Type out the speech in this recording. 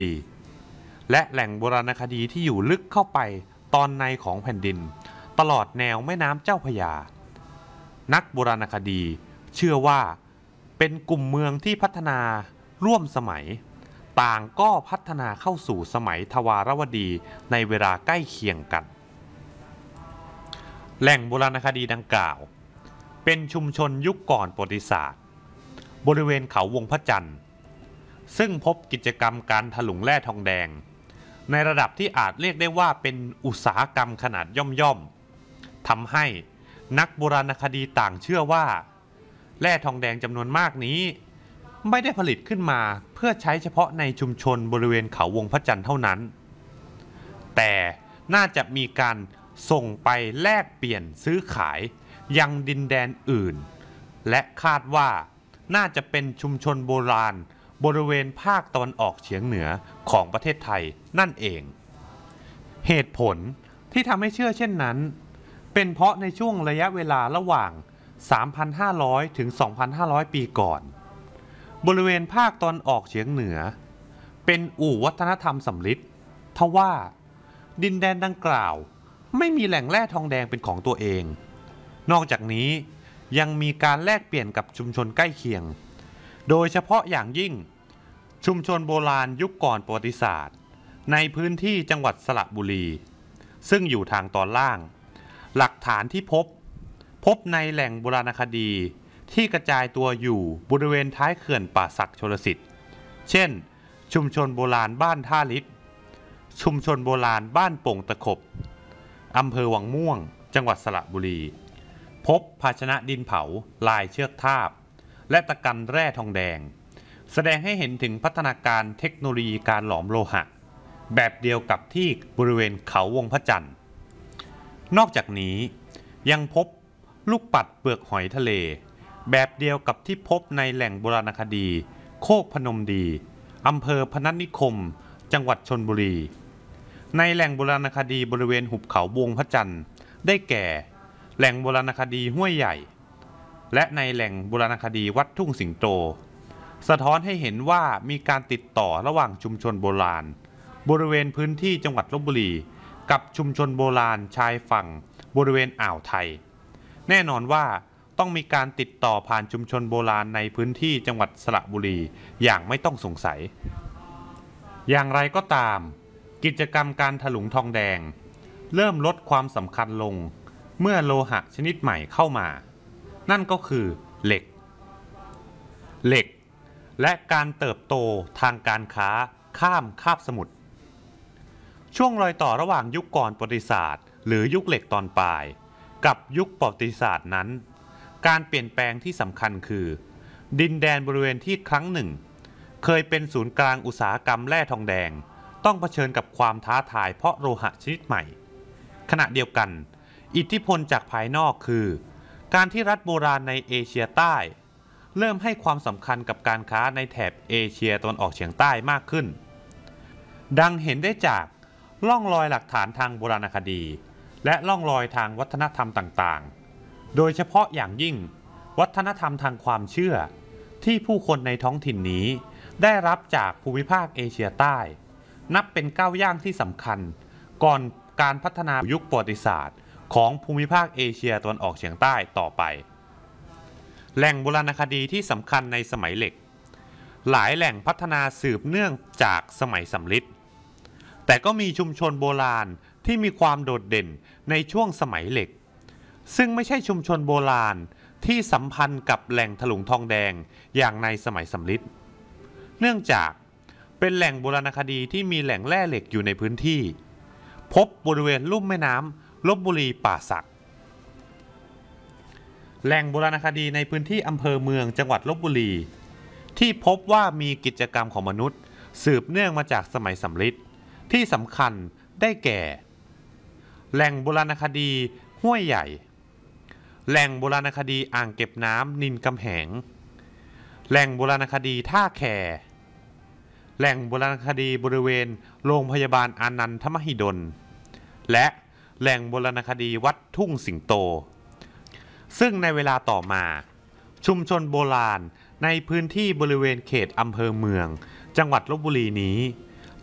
และแหล่งโบราณคดีที่อยู่ลึกเข้าไปตอนในของแผ่นดินตลอดแนวแม่น้ำเจ้าพระยานักโบราณคดีเชื่อว่าเป็นกลุ่มเมืองที่พัฒนาร่วมสมัยต่างก็พัฒนาเข้าสู่สมัยทวารวดีในเวลาใกล้เคียงกันแหล่งโบราณคดีดังกล่าวเป็นชุมชนยุคก่อนประวัติศาสตร์บริเวณเขาวงพระจันทร์ซึ่งพบกิจกรรมการถลุงแร่ทองแดงในระดับที่อาจเรียกได้ว่าเป็นอุตสาหกรรมขนาดย่อมๆทำให้นักโบราณคดีต่างเชื่อว่าแร่ทองแดงจำนวนมากนี้ไม่ได้ผลิตขึ้นมาเพื่อใช้เฉพาะในชุมชนบริเวณเขาวงพระจันทร์เท่านั้นแต่น่าจะมีการส่งไปแลกเปลี่ยนซื้อขายยังดินแดนอื่นและคาดว่าน่าจะเป็นชุมชนโบราณบริเวณภาคตะวันออกเฉียงเหนือของประเทศไทยนั่นเองเหตุผลที่ทำให้เชื่อเช่นนั้นเป็นเพราะในช่วงระยะเวลาระหว่าง 3,500 ถึง 2,500 ปีก่อนบริเวณภาคตะวันออกเฉียงเหนือเป็นอู่วัฒนธรรมสำริดทว่าดินแดนดังกล่าวไม่มีแหล่งแร่ทองแดงเป็นของตัวเองนอกจากนี้ยังมีการแลกเปลี่ยนกับชุมชนใกล้เคียงโดยเฉพาะอย่างยิ่งชุมชนโบราณยุคก่อนประวัติศาสตร์ในพื้นที่จังหวัดสระบุรีซึ่งอยู่ทางตอนล่างหลักฐานที่พบในแหล่งโบราณคดีที่กระจายตัวอยู่บริเวณท้ายเขื่อนป่าสักชลสิทธิ์เช่นชุมชนโบราณบ้านท่าลิศชุมชนโบราณบ้านโป่งตะขบอำเภอวังม่วงจังหวัดสระบุรีพบภาชนะดินเผาลายเชือกทาบและตะกันแร่ทองแดงแสดงให้เห็นถึงพัฒนาการเทคโนโลยีการหลอมโลหะแบบเดียวกับที่บริเวณเขาวงพระจันทร์นอกจากนี้ยังพบลูกปัดเปลือกหอยทะเลแบบเดียวกับที่พบในแหล่งโบราณคดีโคกพนมดีอำเภอพนัสนิคมจังหวัดชลบุรีในแหล่งโบราณคดีบริเวณหุบเขาวงพระจันทร์ได้แก่แหล่งโบราณคดีห้วยใหญ่และในแหล่งโบราณคดีวัดทุ่งสิงโตสะท้อนให้เห็นว่ามีการติดต่อระหว่างชุมชนโบราณบริเวณพื้นที่จังหวัดลพบุรีกับชุมชนโบราณชายฝั่งบริเวณอ่าวไทยแน่นอนว่าต้องมีการติดต่อผ่านชุมชนโบราณในพื้นที่จังหวัดสระบุรีอย่างไม่ต้องสงสัยอย่างไรก็ตามกิจกรรมการถลุงทองแดงเริ่มลดความสำคัญลงเมื่อโลหะชนิดใหม่เข้ามานั่นก็คือเหล็กและการเติบโตทางการค้าข้ามคาบสมุทรช่วงรอยต่อระหว่างยุคก่อนประวัติศาสตร์หรือยุคเหล็กตอนปลายกับยุคประวัติศาสตร์นั้นการเปลี่ยนแปลงที่สำคัญคือดินแดนบริเวณที่ครั้งหนึ่งเคยเป็นศูนย์กลางอุตสาหกรรมแร่ทองแดงต้องเผชิญกับความท้าทายเพราะโลหะชนิดใหม่ขณะเดียวกันอิทธิพลจากภายนอกคือการที่รัฐโบราณในเอเชียใต้เริ่มให้ความสำคัญกับการค้าในแถบเอเชียตะวันออกเฉียงใต้มากขึ้นดังเห็นได้จากร่องรอยหลักฐานทางโบราณคดีและร่องรอยทางวัฒนธรรมต่างๆโดยเฉพาะอย่างยิ่งวัฒนธรรมทางความเชื่อที่ผู้คนในท้องถิ่นนี้ได้รับจากภูมิภาคเอเชียใต้นับเป็นก้าวย่างที่สำคัญก่อนการพัฒนายุคประวัติศาสตร์ของภูมิภาคเอเชียตะวันออกเฉียงใต้ต่อไปแหล่งโบราณคดีที่สำคัญในสมัยเหล็กหลายแหล่งพัฒนาสืบเนื่องจากสมัยสำริดแต่ก็มีชุมชนโบราณที่มีความโดดเด่นในช่วงสมัยเหล็กซึ่งไม่ใช่ชุมชนโบราณที่สัมพันธ์กับแหล่งถลุงทองแดงอย่างในสมัยสำริดเนื่องจากเป็นแหล่งโบราณคดีที่มีแหล่งแร่เหล็กอยู่ในพื้นที่พบบริเวณลุ่มแม่น้ำลพบุรีป่าสักแหล่งโบราณคดีในพื้นที่อำเภอเมืองจังหวัดลพบุรีที่พบว่ามีกิจกรรมของมนุษย์สืบเนื่องมาจากสมัยสำริดที่สำคัญได้แก่แหล่งโบราณคดีห้วยใหญ่แหล่งโบราณคดีอ่างเก็บน้ำนินกำแหงแหล่งโบราณคดีท่าแคแหล่งโบราณคดีบริเวณโรงพยาบาลอานันทมหิดลและแหล่งโบราณคดีวัดทุ่งสิงโตซึ่งในเวลาต่อมาชุมชนโบราณในพื้นที่บริเวณเขตอำเภอเมืองจังหวัดลพบุรีนี้